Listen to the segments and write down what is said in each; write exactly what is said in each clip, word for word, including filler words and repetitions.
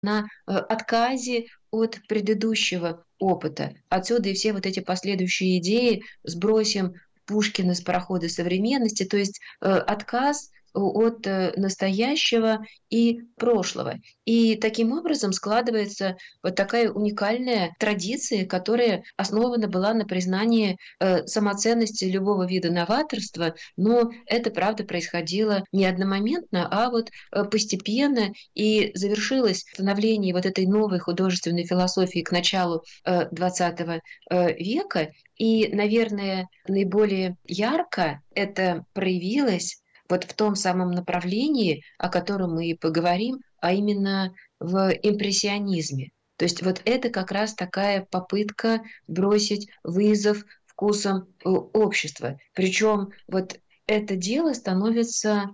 на э, отказе от предыдущего опыта. Отсюда и все вот эти последующие идеи «сбросим Пушкина с парохода современности», то есть э, отказ от э, настоящего и прошлого. И таким образом складывается вот такая уникальная традиция, которая основана была на признании э, самоценности любого вида новаторства, но это, правда, происходило не одномоментно, а вот э, постепенно, и завершилось становление вот этой новой художественной философии к началу э, двадцатого э, века. И, наверное, наиболее ярко это проявилось вот в том самом направлении, о котором мы и поговорим, а именно в импрессионизме. То есть вот это как раз такая попытка бросить вызов вкусам э, общества. Причем вот это дело становится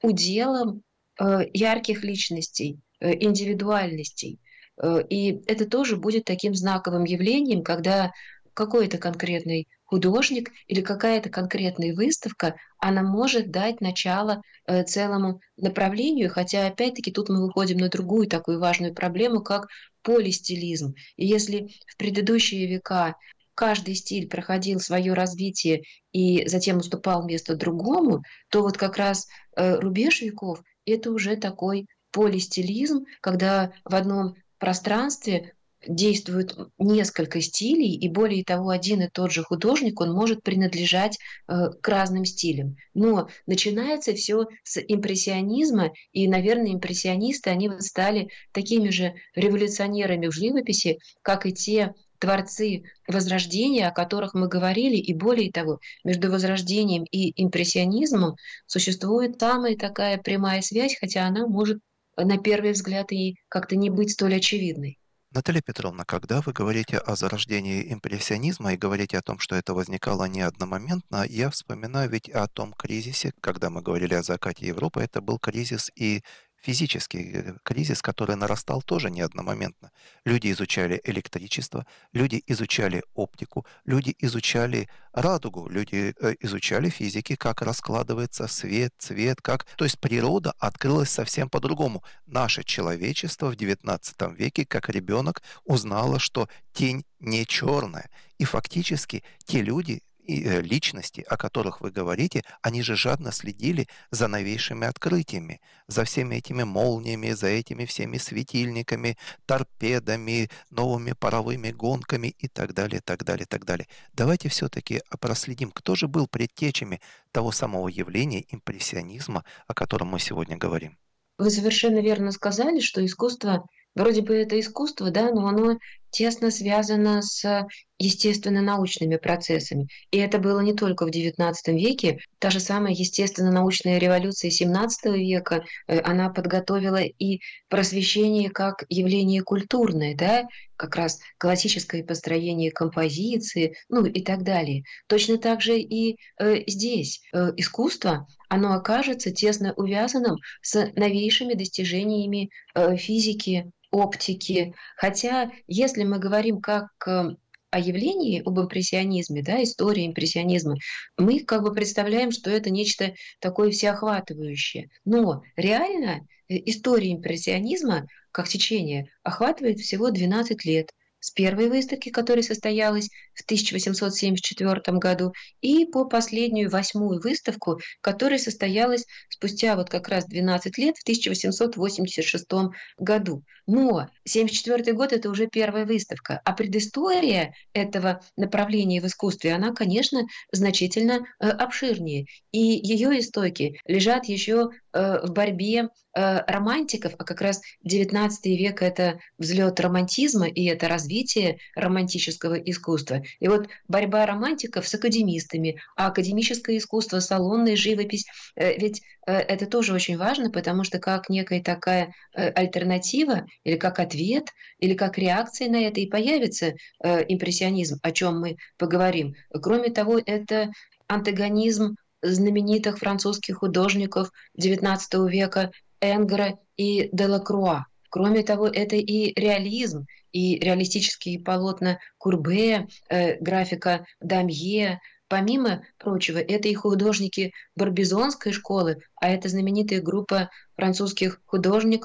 уделом э, ярких личностей, э, индивидуальностей. Э, и это тоже будет таким знаковым явлением, когда какой-то конкретный художник или какая-то конкретная выставка, она может дать начало э, целому направлению, хотя опять-таки тут мы выходим на другую такую важную проблему, как полистилизм. И если в предыдущие века каждый стиль проходил свое развитие и затем уступал место другому, то вот как раз э, рубеж веков – это уже такой полистилизм, когда в одном пространстве действует несколько стилей, и более того, один и тот же художник, он может принадлежать э, к разным стилям. Но начинается все с импрессионизма, и, наверное, импрессионисты, они вот стали такими же революционерами в живописи, как и те творцы Возрождения, о которых мы говорили, и более того, между Возрождением и импрессионизмом существует самая такая прямая связь, хотя она может на первый взгляд и как-то не быть столь очевидной. Наталья Петровна, когда вы говорите о зарождении импрессионизма и говорите о том, что это возникало не одномоментно, я вспоминаю ведь о том кризисе, когда мы говорили о закате Европы, это был кризис и физический э, кризис, который нарастал тоже не одномоментно. Люди изучали электричество, люди изучали оптику, люди изучали радугу, люди э, изучали физики, как раскладывается свет, цвет, как... То есть природа открылась совсем по-другому. Наше человечество в девятнадцатом веке, как ребенок, узнало, что тень не черная. И фактически те люди, и э, личности, о которых вы говорите, они же жадно следили за новейшими открытиями, за всеми этими молниями, за этими всеми светильниками, торпедами, новыми паровыми гонками и так далее, так далее, так далее. Давайте все-таки проследим, кто же был предтечами того самого явления импрессионизма, о котором мы сегодня говорим. Вы совершенно верно сказали, что искусство, вроде бы это искусство, да, но оно тесно связано с естественно-научными процессами. И это было не только в девятнадцатом веке. Та же самая естественно-научная революция семнадцатого века, э, она подготовила и просвещение как явление культурное, да, как раз классическое построение композиции, ну и так далее. Точно так же и э, здесь э, искусство, оно окажется тесно увязанным с новейшими достижениями э, физики, оптики. Хотя, если мы говорим как э, о явлении, об импрессионизме, да, истории импрессионизма, мы как бы представляем, что это нечто такое всеохватывающее. Но реально э, история импрессионизма как течение охватывает всего двенадцать лет. С первой выставки, которая состоялась в тысяча восемьсот семьдесят четвёртом году, и по последнюю восьмую выставку, которая состоялась спустя вот как раз двенадцать лет в тысяча восемьсот восемьдесят шестом году. Но семьдесят четвёртый год – это уже первая выставка, а предыстория этого направления в искусстве, она, конечно, значительно э, обширнее. И ее истоки лежат еще э, в борьбе э, романтиков, а как раз девятнадцатый век – это взлет романтизма и это развитие романтического искусства. И вот борьба романтиков с академистами, а академическое искусство, салонная живопись, э, ведь э, это тоже очень важно, потому что как некая такая э, альтернатива или как ответ, или как реакция на это и появится э, импрессионизм, о чем мы поговорим. Кроме того, это антагонизм знаменитых французских художников девятнадцатого века Энгера и Делакруа. Кроме того, это и реализм, и реалистические полотна Курбе, э, графика Дамье. Помимо прочего, это и художники Барбизонской школы, а это знаменитая группа французских художников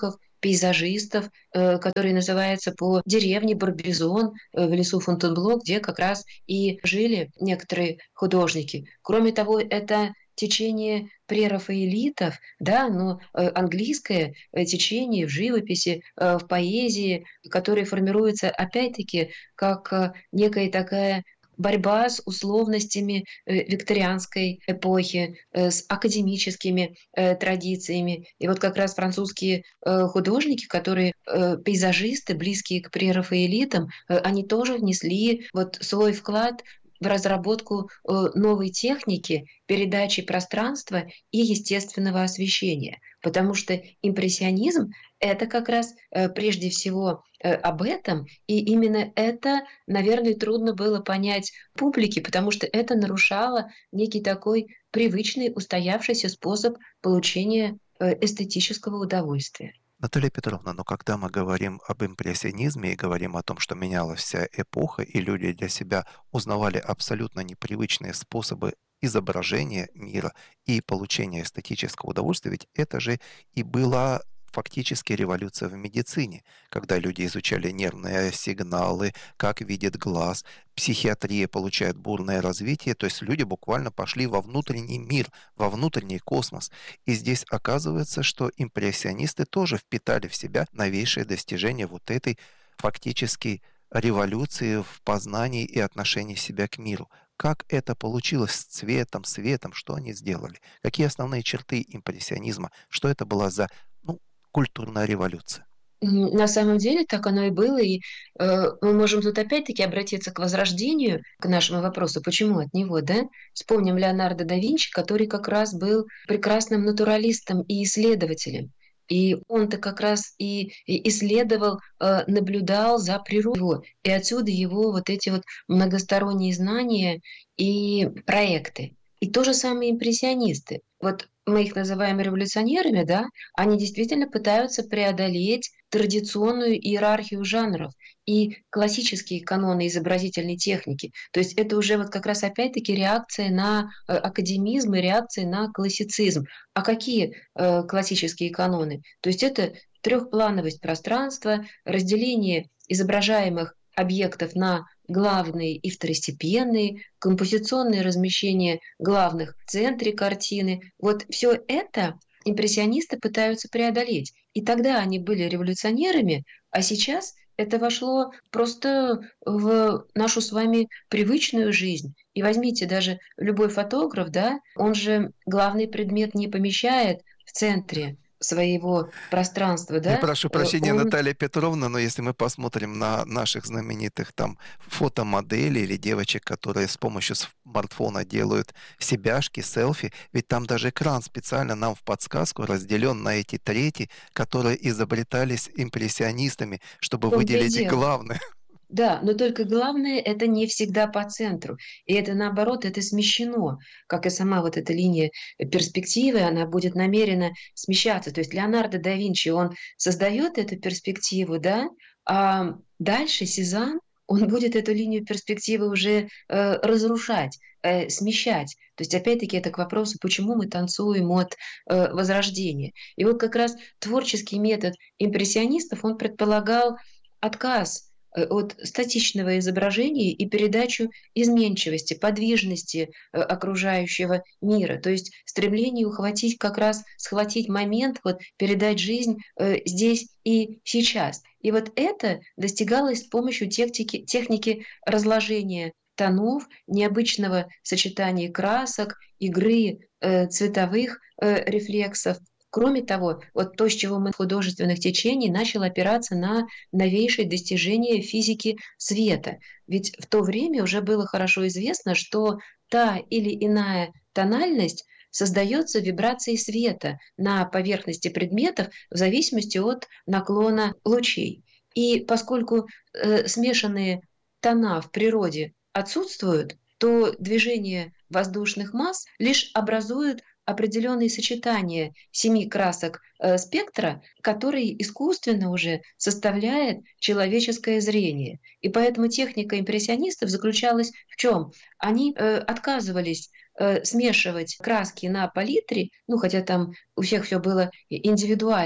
пейзажистов, э, который называется по деревне Барбизон э, в лесу Фонтенбло, где как раз и жили некоторые художники. Кроме того, это течение прерафаэлитов, да, но э, английское э, течение в живописи, э, в поэзии, которое формируется опять-таки как э, некая такая борьба с условностями э, викторианской эпохи, э, с академическими э, традициями. И вот как раз французские э, художники, которые э, пейзажисты, близкие к прерафаэлитам, э, они тоже внесли вот свой вклад в разработку э, новой техники передачи пространства и естественного освещения. Потому что импрессионизм — это как раз э, прежде всего э, об этом, и именно это, наверное, трудно было понять публике, потому что это нарушало некий такой привычный, устоявшийся способ получения э, эстетического удовольствия. Наталья Петровна, но когда мы говорим об импрессионизме и говорим о том, что менялась вся эпоха, и люди для себя узнавали абсолютно непривычные способы изображения мира и получения эстетического удовольствия, ведь это же и была фактически революция в медицине, когда люди изучали нервные сигналы, как видит глаз, психиатрия получает бурное развитие, то есть люди буквально пошли во внутренний мир, во внутренний космос. И здесь оказывается, что импрессионисты тоже впитали в себя новейшие достижения вот этой фактически революции в познании и отношении себя к миру. Как это получилось с цветом, светом, что они сделали? Какие основные черты импрессионизма? Что это была за, ну, культурная революция? М, На самом деле так оно и было, и э, мы можем тут опять-таки обратиться к возрождению, к нашему вопросу, почему от него, да? Вспомним Леонардо да Винчи, который как раз был прекрасным натуралистом и исследователем. И он-то как раз и и исследовал, э, наблюдал за природой, и отсюда его вот эти вот многосторонние знания и проекты. И то же самое импрессионисты. Вот мы их называем революционерами, да, они действительно пытаются преодолеть традиционную иерархию жанров и классические каноны изобразительной техники. То есть это уже вот как раз опять-таки реакция на э, академизм и реакция на классицизм. А какие э, классические каноны? То есть это трехплановость пространства, разделение изображаемых объектов на главные и второстепенные, композиционное размещение главных в центре картины. Вот все это импрессионисты пытаются преодолеть. И тогда они были революционерами, а сейчас это вошло просто в нашу с вами привычную жизнь. И возьмите даже любой фотограф, да, он же главный предмет не помещает в центре своего пространства, Я да, прошу э, прощения, он Наталья Петровна, но если мы посмотрим на наших знаменитых там фотомоделей или девочек, которые с помощью смартфона делают себяшки, селфи, ведь там даже экран специально нам в подсказку разделен на эти трети, которые изобретались импрессионистами, чтобы в том-то и выделить дело. главное. Да, но только главное — это не всегда по центру. И это, наоборот, это смещено. Как и сама вот эта линия э, перспективы, она будет намеренно смещаться. То есть Леонардо да Винчи, он создает эту перспективу, да, а дальше Сезанн, он будет эту линию перспективы уже э, разрушать, э, смещать. То есть, опять-таки, это к вопросу, почему мы танцуем от э, возрождения. И вот как раз творческий метод импрессионистов, он предполагал отказ э, от статичного изображения и передачу изменчивости, подвижности э, окружающего мира. То есть стремление ухватить как раз, схватить момент, вот, передать жизнь э, здесь и сейчас. И вот это достигалось с помощью техники, техники разложения тонов, необычного сочетания красок, игры э, цветовых э, рефлексов. Кроме того, вот то, с чего мы художественных течений начал опираться на новейшие достижения физики света. Ведь в то время уже было хорошо известно, что та или иная тональность создается вибрацией света на поверхности предметов в зависимости от наклона лучей. И поскольку э, смешанные тона в природе отсутствуют, то движение воздушных масс лишь образуют определенные сочетания семи красок э, спектра, которые искусственно уже составляет человеческое зрение. И поэтому техника импрессионистов заключалась в чем? Они э, отказывались э, смешивать краски на палитре, ну хотя там у всех все было индивидуально,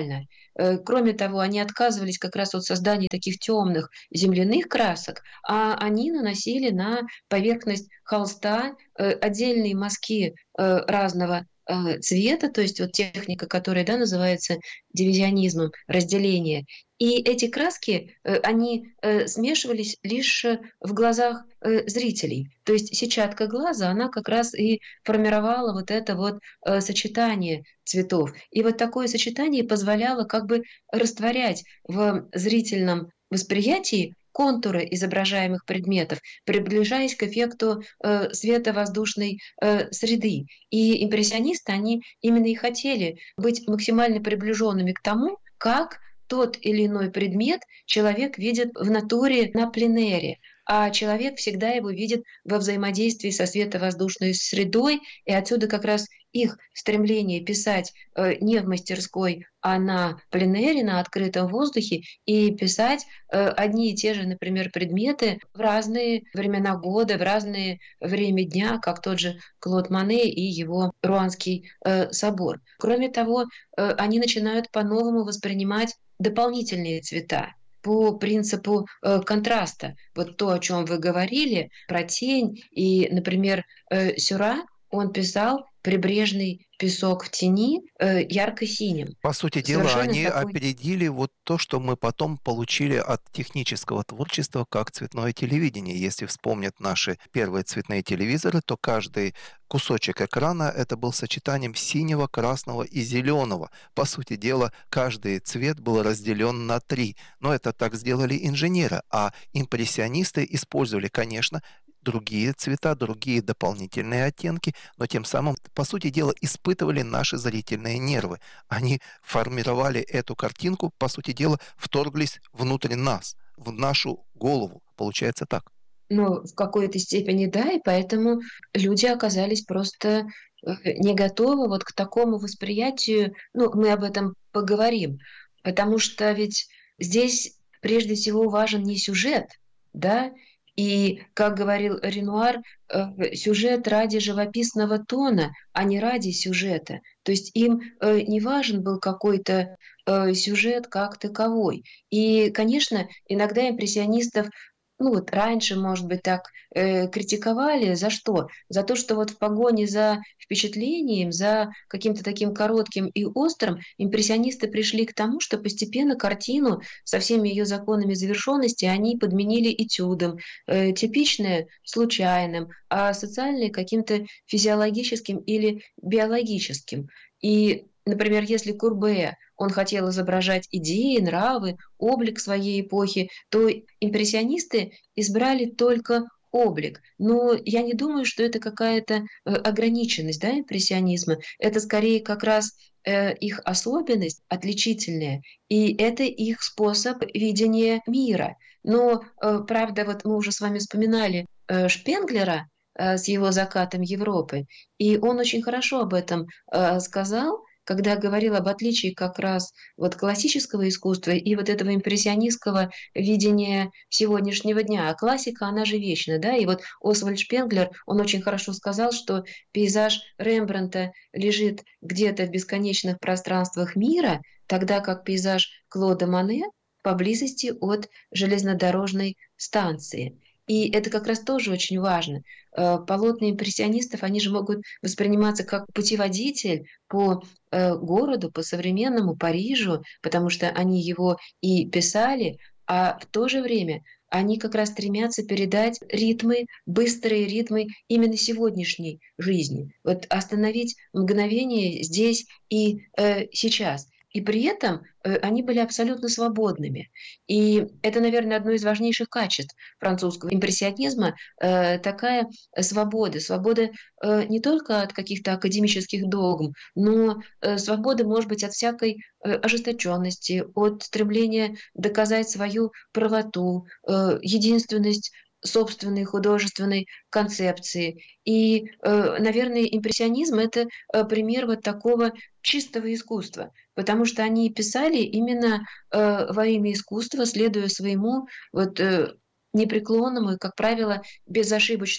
Э, кроме того, они отказывались как раз от создания таких темных земляных красок, а они наносили на поверхность холста э, отдельные мазки э, разного э, цвета, то есть вот техника, которая, да, называется дивизионизмом, разделение. И эти краски, э, они э, смешивались лишь э, в глазах э, зрителей. То есть сетчатка глаза, она как раз и формировала вот это вот э, сочетание цветов. И вот такое сочетание позволяло как бы растворять в зрительном восприятии контуры изображаемых предметов, приближаясь к эффекту э, световоздушной э, среды. И импрессионисты, они именно и хотели быть максимально приближенными к тому, как тот или иной предмет человек видит в натуре на пленэре, а человек всегда его видит во взаимодействии со световоздушной средой, и отсюда как раз их стремление писать э, не в мастерской, а на пленэре, на открытом воздухе, и писать э, одни и те же, например, предметы в разные времена года, в разное время дня, как тот же Клод Моне и его Руанский э, собор. Кроме того, э, они начинают по-новому воспринимать дополнительные цвета по принципу э, контраста. Вот то, о чем вы говорили, про тень. И, например, э, Сюра, он писал прибрежный песок в тени э, ярко-синим. По сути дела, Совершенно они такой. опередили вот то, что мы потом получили от технического творчества, как цветное телевидение. Если вспомнят наши первые цветные телевизоры, то каждый кусочек экрана это был сочетанием синего, красного и зеленого. По сути дела, каждый цвет был разделен на три. Но это так сделали инженеры, а импрессионисты использовали, конечно, другие цвета, другие дополнительные оттенки, но тем самым, по сути дела, испытывали наши зрительные нервы. Они формировали эту картинку, по сути дела, вторглись внутрь нас, в нашу голову. Получается так. Ну, в какой-то степени да, и поэтому люди оказались просто э, не готовы вот к такому восприятию. Ну, мы об этом поговорим, потому что ведь здесь прежде всего важен не сюжет, да, и, как говорил Ренуар, э, сюжет ради живописного тона, а не ради сюжета. То есть им э, не важен был какой-то э, сюжет как таковой. И, конечно, иногда импрессионистов, ну вот раньше, может быть, так э, критиковали. За что? За то, что вот в погоне за впечатлением, за каким-то таким коротким и острым, импрессионисты пришли к тому, что постепенно картину со всеми ее законами завершенности они подменили этюдом, э, типичное случайным, а социальное каким-то физиологическим или биологическим. И, например, если Курбе, он хотел изображать идеи, нравы, облик своей эпохи, то импрессионисты избрали только облик. Но я не думаю, что это какая-то э, ограниченность, да, импрессионизма. Это скорее как раз э, их особенность отличительная, и это их способ видения мира. Но, э, правда, вот мы уже с вами вспоминали э, Шпенглера э, с его «Закатом Европы», и он очень хорошо об этом э, сказал, когда говорил об отличии как раз вот классического искусства и вот этого импрессионистского видения сегодняшнего дня. А классика, она же вечна, да, и вот Освальд Шпенглер, он очень хорошо сказал, что пейзаж Рембрандта лежит где-то в бесконечных пространствах мира, тогда как пейзаж Клода Моне поблизости от железнодорожной станции. И это как раз тоже очень важно. Э, Полотна импрессионистов, они же могут восприниматься как путеводитель по э, городу, по современному Парижу, потому что они его и писали, а в то же время они как раз стремятся передать ритмы, быстрые ритмы именно сегодняшней жизни. Вот остановить мгновение здесь и э, сейчас. И при этом э, они были абсолютно свободными. И это, наверное, одно из важнейших качеств французского импрессионизма, э, такая свобода. Свобода э, не только от каких-то академических догм, но э, свобода, может быть, от всякой э, ожесточенности, от стремления доказать свою правоту, э, единственность собственной художественной концепции. И, э, наверное, импрессионизм — это э, пример вот такого чистого искусства, потому что они писали именно э, во имя искусства, следуя своему вот э, непреклонному и, как правило, безошибочному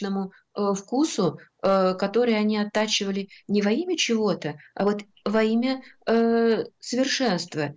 э, вкусу, э, который они оттачивали не во имя чего-то, а вот во имя, э, совершенства.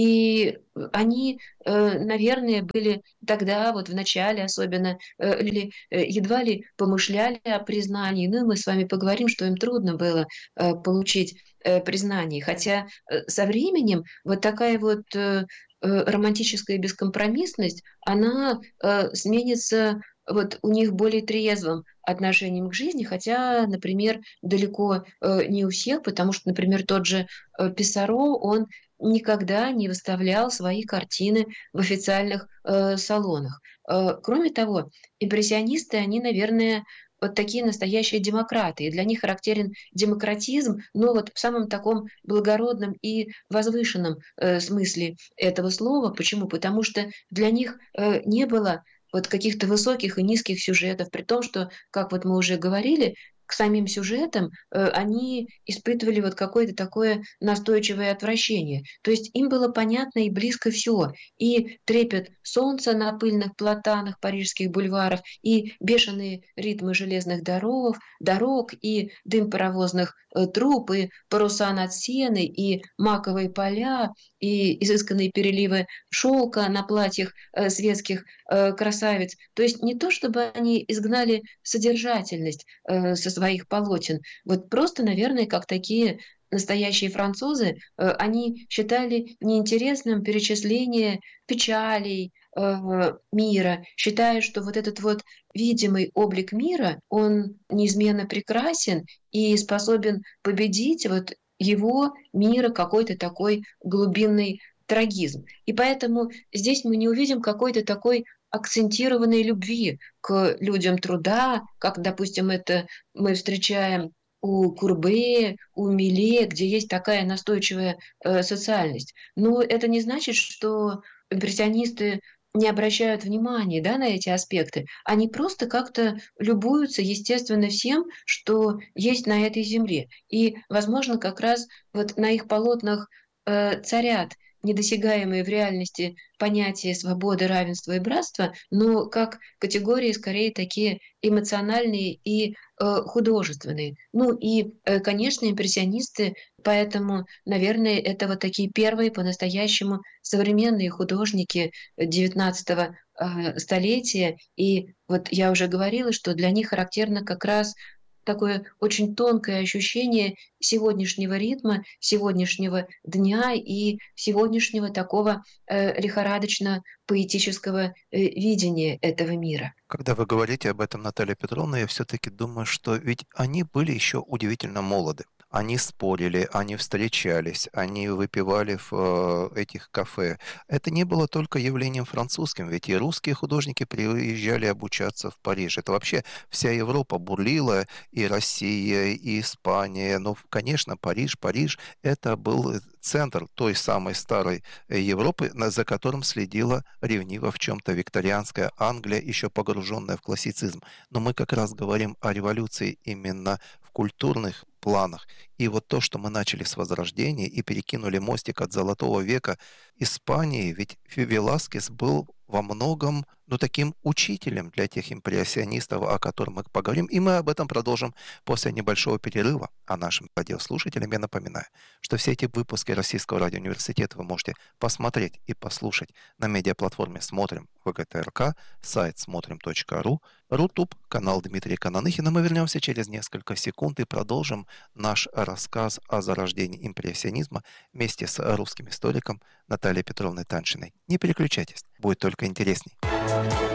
И они, э, наверное, были тогда, вот в начале особенно, э, или э, едва ли помышляли о признании. Ну, и мы с вами поговорим, что им трудно было, э, получить, э, признание. Хотя, э, со временем вот такая вот, э, э, романтическая бескомпромиссность, она, э, сменится вот у них более трезвым отношением к жизни, хотя, например, далеко, э, не у всех, потому что, например, тот же, э, Писсаро, он никогда не выставлял свои картины в официальных, э, салонах. Э, кроме того, импрессионисты, они, наверное, вот такие настоящие демократы, и для них характерен демократизм, но вот в самом таком благородном и возвышенном, э, смысле этого слова. Почему? Потому что для них, э, не было вот каких-то высоких и низких сюжетов, при том, что, как вот мы уже говорили, к самим сюжетам, э, они испытывали вот какое-то такое настойчивое отвращение. То есть им было понятно и близко все: и трепет солнца на пыльных платанах парижских бульваров, и бешеные ритмы железных дорог, дорог, и дым паровозных, э, труб, и паруса над Сеной, и маковые поля, и изысканные переливы шелка на платьях, э, светских, э, красавиц. То есть не то чтобы они изгнали содержательность, э, со своих полотен. Вот просто, наверное, как такие настоящие французы, э, они считали неинтересным перечисление печалей, э, мира, считая, что вот этот вот видимый облик мира, он неизменно прекрасен и способен победить вот его мира какой-то такой глубинный трагизм. И поэтому здесь мы не увидим какой-то такой акцентированной любви к людям труда, как, допустим, это мы встречаем у Курбе, у Миле, где есть такая настойчивая, э, социальность. Но это не значит, что импрессионисты не обращают внимания, да, на эти аспекты. Они просто как-то любуются, естественно, всем, что есть на этой земле. И, возможно, как раз вот на их полотнах, э, царят недосягаемые в реальности понятия свободы, равенства и братства, но как категории скорее такие эмоциональные и, э, художественные. Ну и, э, конечно, импрессионисты, поэтому, наверное, это вот такие первые по-настоящему современные художники девятнадцатого, а, столетия. И вот я уже говорила, что для них характерно как раз такое очень тонкое ощущение сегодняшнего ритма, сегодняшнего дня и сегодняшнего такого, э, лихорадочно-поэтического, э, видения этого мира. Когда вы говорите об этом, Наталья Петровна, я все-таки думаю, что ведь они были еще удивительно молоды. Они спорили, они встречались, они выпивали в э, этих кафе. Это не было только явлением французским, ведь и русские художники приезжали обучаться в Париж. Это вообще вся Европа бурлила, и Россия, и Испания. Но, конечно, Париж, Париж– это был центр той самой старой э, Европы, на- за которым следила ревниво в чем-то викторианская Англия, еще погруженная в классицизм. Но мы как раз говорим о революции именно в культурных планах. И вот то, что мы начали с Возрождения и перекинули мостик от Золотого века Испании, ведь Фи- Веласкес был во многом, ну, таким учителем для тех импрессионистов, о которых мы поговорим. И мы об этом продолжим после небольшого перерыва. А нашим радиослушателям я напоминаю, что все эти выпуски Российского радиоуниверситета вы можете посмотреть и послушать на медиаплатформе «Смотрим» вэ гэ тэ эр ка, сайт смотрим точка ру, Рутуб, канал Дмитрия Кананыхина. Мы вернемся через несколько секунд и продолжим наш рассказ о зарождении импрессионизма вместе с русским историком Натальей Петровной Таншиной. Не переключайтесь, будет только интересней.